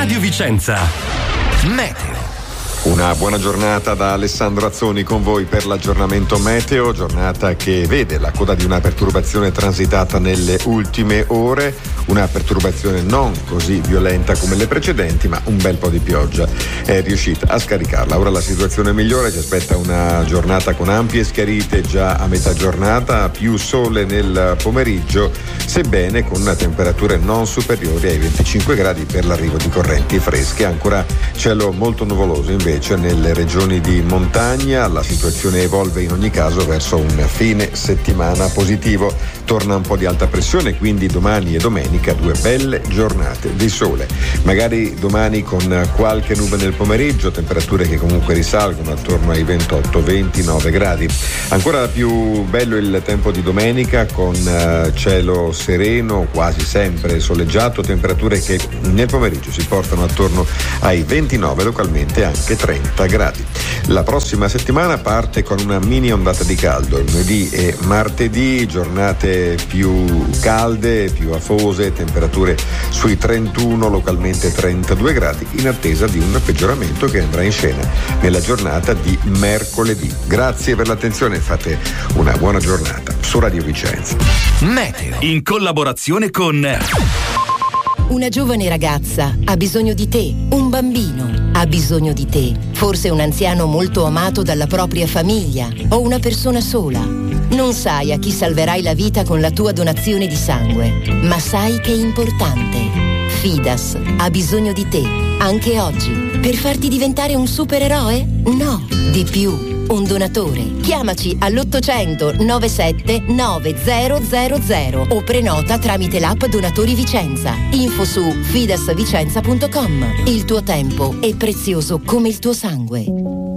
Radio Vicenza. Meteo. Una buona giornata da Alessandro Azzoni con voi per l'aggiornamento meteo, giornata che vede la coda di una perturbazione transitata nelle ultime ore, una perturbazione non così violenta come le precedenti, ma un bel po' di pioggia è riuscita a scaricarla. Ora la situazione migliore, ci aspetta una giornata con ampie schiarite già a metà giornata, più sole nel pomeriggio, sebbene con temperature non superiori ai 25 gradi per l'arrivo di correnti fresche. Ancora cielo molto nuvoloso invece nelle regioni di montagna. La situazione evolve in ogni caso verso un fine settimana positivo. Torna un po' di alta pressione, quindi domani e domenica due belle giornate di sole. Magari domani con qualche nube nel pomeriggio, temperature che comunque risalgono attorno ai 28-29 gradi. Ancora più bello il tempo di domenica con cielo sereno, quasi sempre soleggiato, temperature che nel pomeriggio si portano attorno ai 29, localmente anche 30 gradi. La prossima settimana parte con una mini ondata di caldo, lunedì e martedì giornate più calde, più afose, temperature sui 31, localmente 32 gradi, in attesa di un peggioramento che andrà in scena nella giornata di mercoledì. Grazie per l'attenzione, fate una buona giornata su Radio Vicenza. Meteo, in collaborazione con... Una giovane ragazza ha bisogno di te, un bambino ha bisogno di te, forse un anziano molto amato dalla propria famiglia o una persona sola. Non sai a chi salverai la vita con la tua donazione di sangue, ma sai che è importante. Fidas ha bisogno di te, anche oggi, per farti diventare un supereroe? No, di più. Un donatore. Chiamaci all'800 97 9000 o prenota tramite l'app Donatori Vicenza. Info su fidasvicenza.com. Il tuo tempo è prezioso come il tuo sangue.